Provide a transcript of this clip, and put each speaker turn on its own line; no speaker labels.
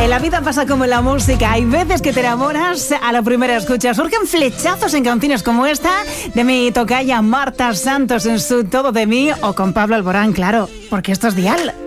En la vida pasa como en la música. Hay veces que te enamoras a la primera escucha. Surgen flechazos en canciones como esta de mi tocaya Marta Santos en su Todo de mí, o con Pablo Alborán, claro, porque esto es Dial.